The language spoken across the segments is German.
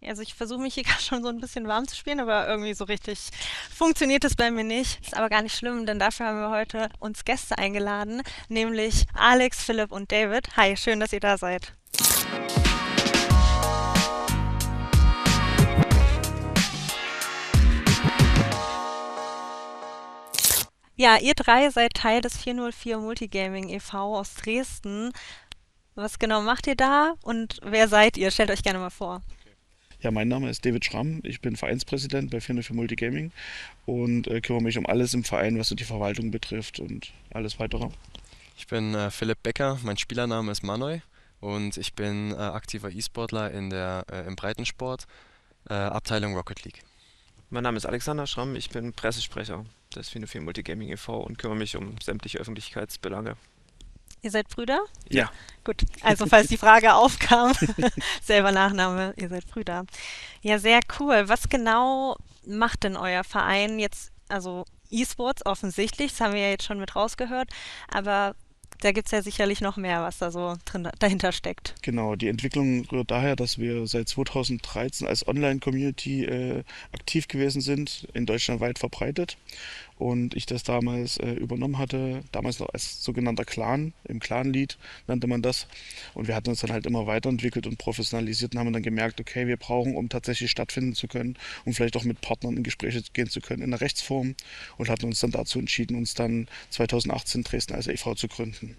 Also ich versuche mich hier gerade schon so ein bisschen warm zu spielen, aber irgendwie so richtig funktioniert es bei mir nicht. Ist aber gar nicht schlimm, denn dafür haben wir heute uns Gäste eingeladen, nämlich Alex, Philipp und David. Hi, schön, dass ihr da seid. Ja, ihr drei seid Teil des 404 Multigaming e.V. aus Dresden. Was genau macht ihr da und wer seid ihr? Stellt euch gerne mal vor. Ja, mein Name ist David Schramm. Ich bin Vereinspräsident bei 404 Multigaming und kümmere mich um alles im Verein, was so die Verwaltung betrifft und alles weitere. Ich bin Philipp Becker, mein Spielername ist Manoj und ich bin aktiver E-Sportler im Breitensport, Abteilung Rocket League. Mein Name ist Alexander Schramm, ich bin Pressesprecher des 404 Multigaming e.V. und kümmere mich um sämtliche Öffentlichkeitsbelange. Ihr seid Brüder? Ja, Gut, also falls die Frage aufkam, selber Nachname, ihr seid Brüder. Ja, sehr cool. Was genau macht denn euer Verein jetzt? Also E-Sports offensichtlich, das haben wir ja jetzt schon mit rausgehört, aber da gibt es ja sicherlich noch mehr, was da so drin, dahinter steckt. Genau, die Entwicklung rührt daher, dass wir seit 2013 als Online-Community aktiv gewesen sind, in Deutschland weit verbreitet. Und ich das damals übernommen hatte, damals noch als sogenannter Clan, im Clan-Lead nannte man das. Und wir hatten uns dann halt immer weiterentwickelt und professionalisiert und haben dann gemerkt, okay, wir brauchen, um tatsächlich stattfinden zu können und vielleicht auch mit Partnern in Gespräche gehen zu können, in der Rechtsform und hatten uns dann dazu entschieden, uns dann 2018 Dresden als e.V. zu gründen.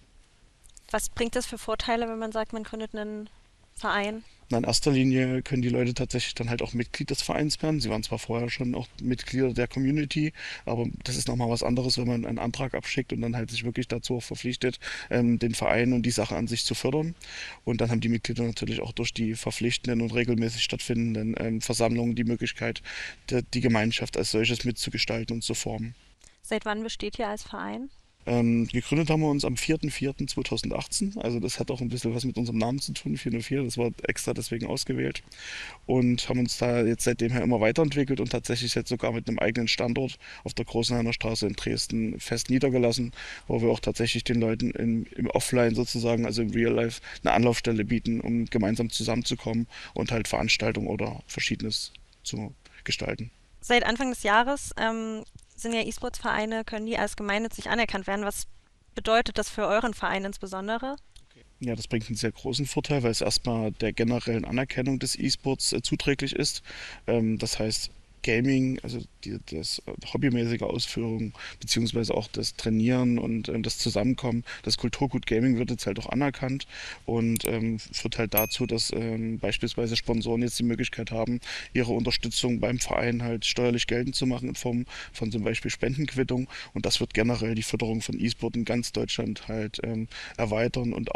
Was bringt das für Vorteile, wenn man sagt, man gründet einen Verein? Na, in erster Linie können die Leute tatsächlich dann halt auch Mitglied des Vereins werden. Sie waren zwar vorher schon auch Mitglieder der Community, aber das ist nochmal was anderes, wenn man einen Antrag abschickt und dann halt sich wirklich dazu auch verpflichtet, den Verein und die Sache an sich zu fördern. Und dann haben die Mitglieder natürlich auch durch die verpflichtenden und regelmäßig stattfindenden Versammlungen die Möglichkeit, die Gemeinschaft als solches mitzugestalten und zu formen. Seit wann besteht ihr als Verein? Gegründet haben wir uns am 4.4.2018. Also das hat auch ein bisschen was mit unserem Namen zu tun, 404. Das war extra deswegen ausgewählt. Und haben uns da jetzt seitdem her immer weiterentwickelt und tatsächlich jetzt sogar mit einem eigenen Standort auf der Großenhainer Straße in Dresden fest niedergelassen, wo wir auch tatsächlich den Leuten im Offline sozusagen, also im Real Life, eine Anlaufstelle bieten, um gemeinsam zusammenzukommen und halt Veranstaltungen oder Verschiedenes zu gestalten. Seit Anfang des Jahres sind ja E-Sports-Vereine, können die als gemeinnützig anerkannt werden. Was bedeutet das für euren Verein insbesondere? Ja, das bringt einen sehr großen Vorteil, weil es erstmal der generellen Anerkennung des E-Sports zuträglich ist. Das heißt, Gaming, also das hobbymäßige Ausführung, beziehungsweise auch das Trainieren und das Zusammenkommen, das Kulturgut Gaming wird jetzt halt auch anerkannt und führt halt dazu, dass beispielsweise Sponsoren jetzt die Möglichkeit haben, ihre Unterstützung beim Verein halt steuerlich geltend zu machen in Form von zum Beispiel Spendenquittung und das wird generell die Förderung von E-Sport in ganz Deutschland halt erweitern und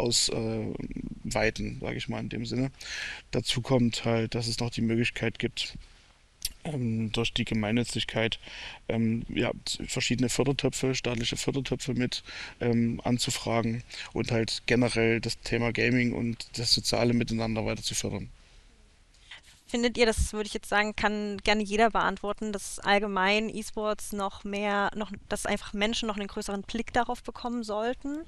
ausweiten, sage ich mal in dem Sinne. Dazu kommt halt, dass es noch die Möglichkeit gibt, durch die Gemeinnützigkeit ja, verschiedene Fördertöpfe, staatliche Fördertöpfe mit anzufragen und halt generell das Thema Gaming und das soziale Miteinander weiter zu fördern. Findet ihr, das würde ich jetzt sagen, kann gerne jeder beantworten, dass allgemein E-Sports noch mehr, noch, dass einfach Menschen noch einen größeren Blick darauf bekommen sollten?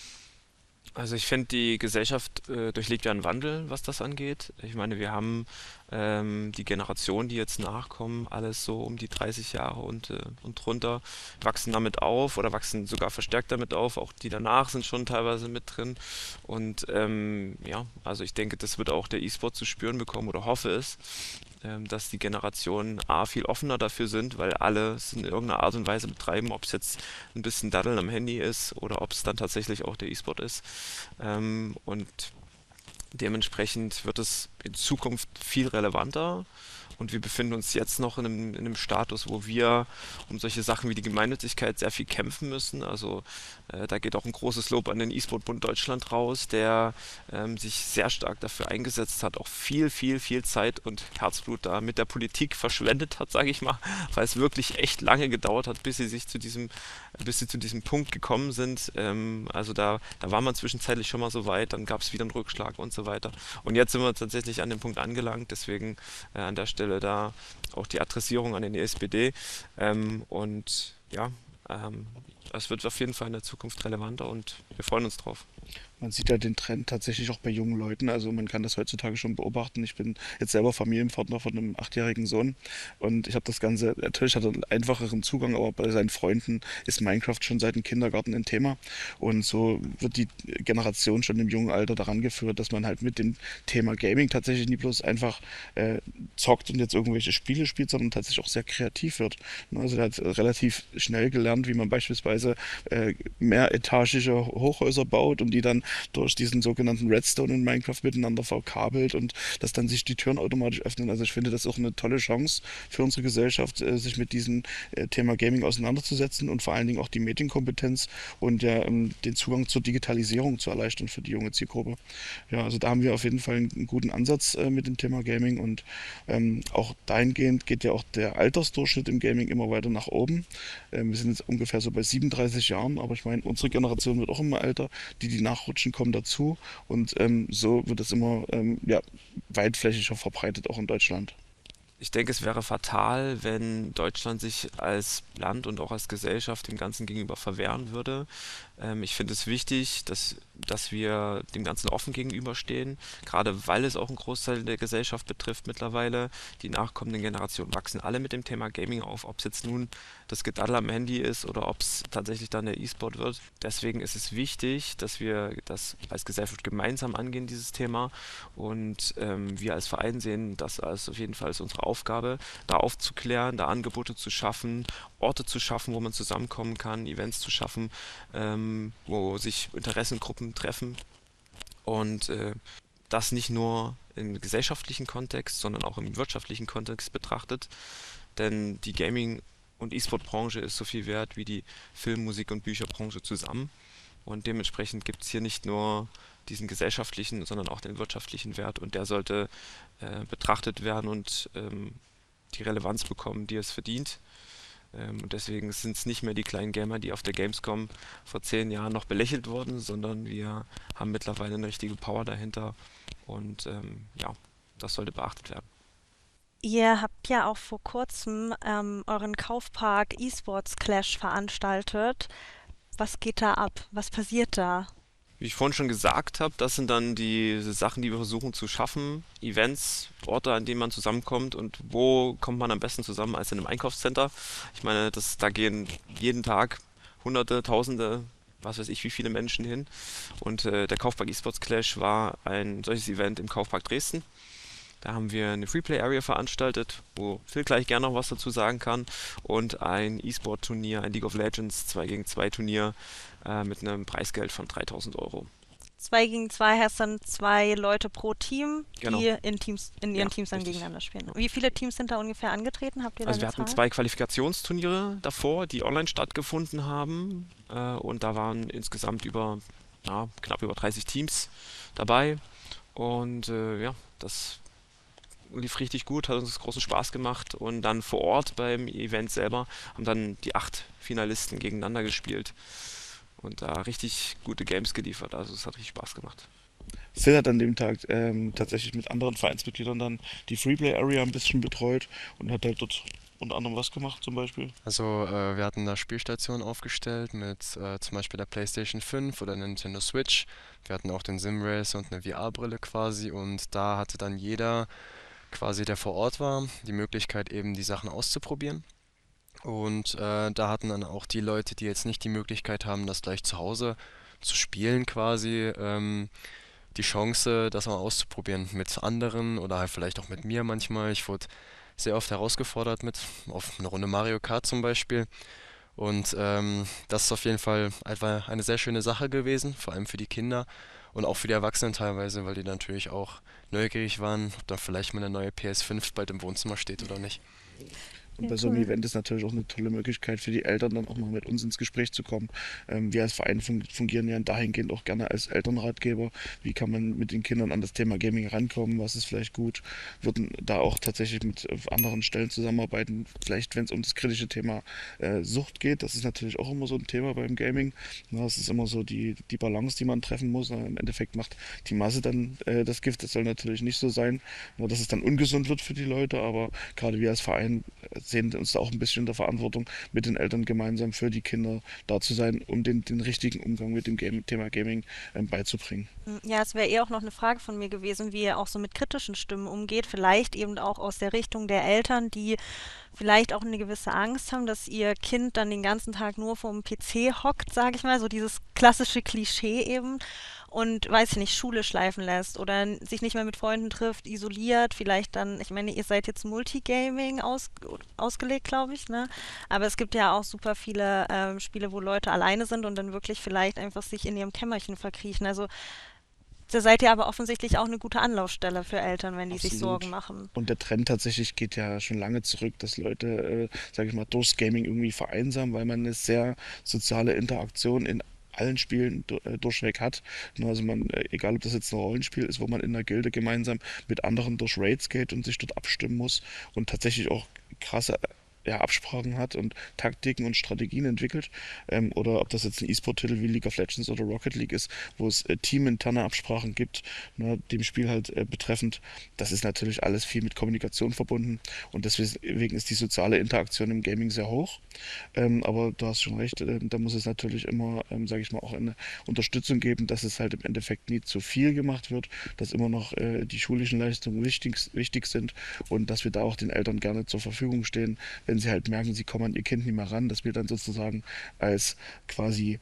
also ich finde, die Gesellschaft durchlebt ja einen Wandel, was das angeht. Ich meine, wir haben die Generationen, die jetzt nachkommen, alles so um die 30 Jahre und drunter, wachsen damit auf oder wachsen sogar verstärkt damit auf. Auch die danach sind schon teilweise mit drin. Und ja, also ich denke, das wird auch der E-Sport zu spüren bekommen oder hoffe es, dass die Generationen A viel offener dafür sind, weil alle es in irgendeiner Art und Weise betreiben, ob es jetzt ein bisschen Daddeln am Handy ist oder ob es dann tatsächlich auch der E-Sport ist. Und dementsprechend wird es in Zukunft viel relevanter. Und wir befinden uns jetzt noch in einem Status, wo wir um solche Sachen wie die Gemeinnützigkeit sehr viel kämpfen müssen. Also da geht auch ein großes Lob an den E-Sport-Bund Deutschland raus, der sich sehr stark dafür eingesetzt hat, auch viel, viel, viel Zeit und Herzblut da mit der Politik verschwendet hat, sage ich mal, weil es wirklich echt lange gedauert hat, bis sie zu diesem Punkt gekommen sind. Also da war man zwischenzeitlich schon mal so weit, dann gab es wieder einen Rückschlag und so weiter. Und jetzt sind wir tatsächlich an dem Punkt angelangt, deswegen an der Stelle da auch die Adressierung an den ESPD. Und ja, ähm, es wird auf jeden Fall in der Zukunft relevanter und wir freuen uns drauf. Man sieht ja den Trend tatsächlich auch bei jungen Leuten. Also man kann das heutzutage schon beobachten. Ich bin jetzt selber Familienvater von einem 8-jährigen Sohn und ich habe das Ganze, natürlich hat er einen einfacheren Zugang, aber bei seinen Freunden ist Minecraft schon seit dem Kindergarten ein Thema. Und so wird die Generation schon im jungen Alter daran geführt, dass man halt mit dem Thema Gaming tatsächlich nie bloß einfach zockt und jetzt irgendwelche Spiele spielt, sondern tatsächlich auch sehr kreativ wird. Also er hat relativ schnell gelernt, wie man beispielsweise mehretagige Hochhäuser baut und die dann durch diesen sogenannten Redstone in Minecraft miteinander verkabelt und dass dann sich die Türen automatisch öffnen. Also ich finde das auch eine tolle Chance für unsere Gesellschaft, sich mit diesem Thema Gaming auseinanderzusetzen und vor allen Dingen auch die Medienkompetenz und ja, den Zugang zur Digitalisierung zu erleichtern für die junge Zielgruppe. Ja, also da haben wir auf jeden Fall einen guten Ansatz mit dem Thema Gaming und auch dahingehend geht ja auch der Altersdurchschnitt im Gaming immer weiter nach oben. Wir sind jetzt ungefähr so bei 37 Jahren, aber ich meine, unsere Generation wird auch immer älter, die nachrutschen, kommen dazu und so wird es immer ja, weitflächiger verbreitet, auch in Deutschland. Ich denke, es wäre fatal, wenn Deutschland sich als Land und auch als Gesellschaft dem Ganzen gegenüber verwehren würde. Ich finde es wichtig, dass wir dem Ganzen offen gegenüberstehen, gerade weil es auch einen Großteil der Gesellschaft betrifft mittlerweile. Die nachkommenden Generationen wachsen alle mit dem Thema Gaming auf, ob es jetzt nun das Gedaddel am Handy ist oder ob es tatsächlich dann der E-Sport wird. Deswegen ist es wichtig, dass wir das als Gesellschaft gemeinsam angehen, dieses Thema. Und wir als Verein sehen das als auf jeden Fall als unsere Aufgabe, da aufzuklären, da Angebote zu schaffen, Orte zu schaffen, wo man zusammenkommen kann, Events zu schaffen, wo sich Interessengruppen treffen und das nicht nur im gesellschaftlichen Kontext, sondern auch im wirtschaftlichen Kontext betrachtet. Denn die Gaming- und E-Sport-Branche ist so viel wert wie die Film-, Musik- und Bücherbranche zusammen. Und dementsprechend gibt es hier nicht nur diesen gesellschaftlichen, sondern auch den wirtschaftlichen Wert und der sollte betrachtet werden und die Relevanz bekommen, die es verdient. Und deswegen sind es nicht mehr die kleinen Gamer, die auf der Gamescom vor 10 Jahren noch belächelt wurden, sondern wir haben mittlerweile eine richtige Power dahinter und ja, das sollte beachtet werden. Ihr habt ja auch vor kurzem euren Kaufpark eSports Clash veranstaltet. Was geht da ab? Was passiert da? Wie ich vorhin schon gesagt habe, das sind dann die Sachen, die wir versuchen zu schaffen. Events, Orte, an denen man zusammenkommt und wo kommt man am besten zusammen als in einem Einkaufscenter. Ich meine, da gehen jeden Tag Hunderte, Tausende, was weiß ich, wie viele Menschen hin. Und der Kaufpark eSports Clash war ein solches Event im Kaufpark Dresden. Da haben wir eine Freeplay-Area veranstaltet, wo Phil gleich gerne noch was dazu sagen kann. Und ein E-Sport-Turnier, ein League of Legends 2 gegen 2 Turnier mit einem Preisgeld von 3.000 Euro. 2 gegen 2 heißt dann 2 Leute pro Team, Genau, die in ihren ja, Teams dann richtig. gegeneinander spielen. Wie viele Teams sind da ungefähr angetreten? Habt ihr da Also eine wir hatten Zahl? 2 Qualifikationsturniere davor, die online stattgefunden haben. Und da waren insgesamt knapp über 30 Teams dabei. Und ja, das lief richtig gut, hat uns großen Spaß gemacht. Und dann vor Ort beim Event selber haben dann die 8 Finalisten gegeneinander gespielt und da richtig gute Games geliefert. Also es hat richtig Spaß gemacht. Phil hat an dem Tag tatsächlich mit anderen Vereinsmitgliedern dann die Freeplay Area ein bisschen betreut und hat halt dort unter anderem was gemacht zum Beispiel. Also wir hatten da Spielstationen aufgestellt mit zum Beispiel der PlayStation 5 oder Nintendo Switch. Wir hatten auch den SimRacer und eine VR-Brille quasi und da hatte dann jeder quasi, der vor Ort war, die Möglichkeit eben die Sachen auszuprobieren. Und da hatten dann auch die Leute, die jetzt nicht die Möglichkeit haben, das gleich zu Hause zu spielen quasi, die Chance, das mal auszuprobieren mit anderen oder halt vielleicht auch mit mir manchmal. Ich wurde sehr oft herausgefordert mit, auf eine Runde Mario Kart zum Beispiel. Und das ist auf jeden Fall einfach eine sehr schöne Sache gewesen, vor allem für die Kinder und auch für die Erwachsenen teilweise, weil die natürlich auch neugierig waren, ob dann vielleicht mal eine neue PS5 bald im Wohnzimmer steht oder nicht. Und Ja, bei so einem cool. Event ist natürlich auch eine tolle Möglichkeit für die Eltern dann auch mal mit uns ins Gespräch zu kommen. Wir als Verein fungieren ja dahingehend auch gerne als Elternratgeber. Wie kann man mit den Kindern an das Thema Gaming rankommen? Was ist vielleicht gut? Würden da auch tatsächlich mit anderen Stellen zusammenarbeiten? Vielleicht, wenn es um das kritische Thema Sucht geht. Das ist natürlich auch immer so ein Thema beim Gaming. Na, das ist immer so die Balance, die man treffen muss. Na, im Endeffekt macht die Masse dann das Gift. Das soll natürlich nicht so sein, na, dass es dann ungesund wird für die Leute. Aber gerade wir als Verein sehen uns da auch ein bisschen in der Verantwortung, mit den Eltern gemeinsam für die Kinder da zu sein, um den richtigen Umgang mit dem Thema Gaming beizubringen. Ja, es wäre eher auch noch eine Frage von mir gewesen, wie ihr auch so mit kritischen Stimmen umgeht. Vielleicht eben auch aus der Richtung der Eltern, die vielleicht auch eine gewisse Angst haben, dass ihr Kind dann den ganzen Tag nur vorm PC hockt, sage ich mal, so dieses klassische Klischee eben und weiß ich nicht, Schule schleifen lässt oder sich nicht mehr mit Freunden trifft, isoliert, vielleicht dann, ich meine, ihr seid jetzt Multigaming ausgelegt, glaube ich, ne? Aber es gibt ja auch super viele Spiele, wo Leute alleine sind und dann wirklich vielleicht einfach sich in ihrem Kämmerchen verkriechen. Also da seid ihr aber offensichtlich auch eine gute Anlaufstelle für Eltern, wenn die sich Sorgen Absolut. machen. Und der Trend tatsächlich geht ja schon lange zurück, dass Leute, sage ich mal, durchs Gaming irgendwie vereinsamen, weil man eine sehr soziale Interaktion in allen Spielen durchweg hat. Ne, also man, egal ob das jetzt ein Rollenspiel ist, wo man in einer Gilde gemeinsam mit anderen durch Raids geht und sich dort abstimmen muss und tatsächlich auch krasse ja, Absprachen hat und Taktiken und Strategien entwickelt. Oder ob das jetzt ein E-Sport-Titel wie League of Legends oder Rocket League ist, wo es teaminterne Absprachen gibt, ne, dem Spiel halt betreffend. Das ist natürlich alles viel mit Kommunikation verbunden und deswegen ist die soziale Interaktion im Gaming sehr hoch. Aber du hast schon recht, da muss es natürlich immer, sage ich mal, auch eine Unterstützung geben, dass es halt im Endeffekt nie zu viel gemacht wird, dass immer noch die schulischen Leistungen wichtig sind und dass wir da auch den Eltern gerne zur Verfügung stehen, wenn sie halt merken, sie kommen an ihr Kind nicht mehr ran, dass wir dann sozusagen als quasi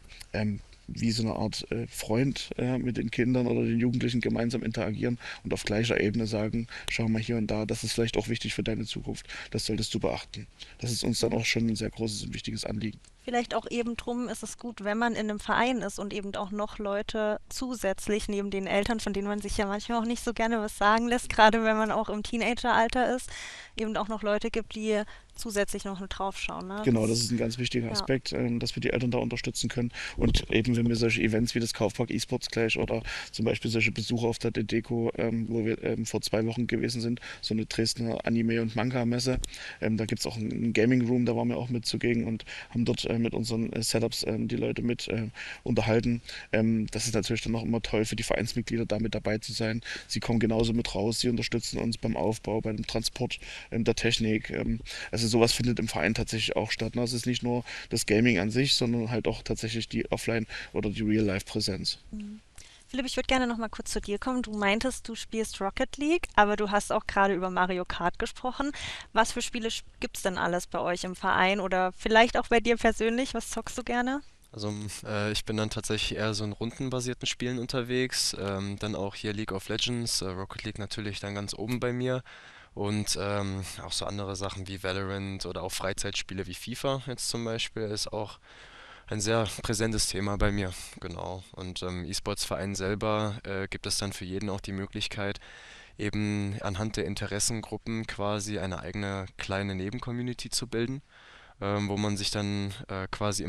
wie so eine Art Freund mit den Kindern oder den Jugendlichen gemeinsam interagieren und auf gleicher Ebene sagen, schau mal hier und da, das ist vielleicht auch wichtig für deine Zukunft, das solltest du beachten. Das ist uns dann auch schon ein sehr großes und wichtiges Anliegen. Vielleicht auch eben drum ist es gut, wenn man in einem Verein ist und eben auch noch Leute zusätzlich neben den Eltern, von denen man sich ja manchmal auch nicht so gerne was sagen lässt, gerade wenn man auch im Teenageralter ist, eben auch noch Leute gibt, die zusätzlich noch mit draufschauen. Ne? Genau, das ist ein ganz wichtiger Ja. Aspekt, dass wir die Eltern da unterstützen können. Und eben, wenn wir solche Events wie das Kaufpark eSports Clash oder zum Beispiel solche Besuche auf der Dedeco, wo wir vor 2 Wochen gewesen sind, so eine Dresdner Anime- und Manga-Messe, da gibt es auch einen Gaming Room, da waren wir auch mit zugegen und haben dort mit unseren Setups die Leute mit unterhalten. Das ist natürlich dann auch immer toll für die Vereinsmitglieder, da mit dabei zu sein. Sie kommen genauso mit raus, sie unterstützen uns beim Aufbau, bei dem Transport der Technik. Also sowas findet im Verein tatsächlich auch statt. Ne? Es ist nicht nur das Gaming an sich, sondern halt auch tatsächlich die Offline- oder die Real-Life-Präsenz. Mhm. Philipp, ich würde gerne noch mal kurz zu dir kommen. Du meintest, du spielst Rocket League, aber du hast auch gerade über Mario Kart gesprochen. Was für Spiele gibt es denn alles bei euch im Verein oder vielleicht auch bei dir persönlich? Was zockst du gerne? Also ich bin dann tatsächlich eher so in rundenbasierten Spielen unterwegs, dann auch hier League of Legends, Rocket League natürlich dann ganz oben bei mir und auch so andere Sachen wie Valorant oder auch Freizeitspiele wie FIFA jetzt zum Beispiel ist auch ein sehr präsentes Thema bei mir, genau. Und E-Sports-Verein selber gibt es dann für jeden auch die Möglichkeit, eben anhand der Interessengruppen quasi eine eigene kleine Nebencommunity zu bilden, wo man sich dann quasi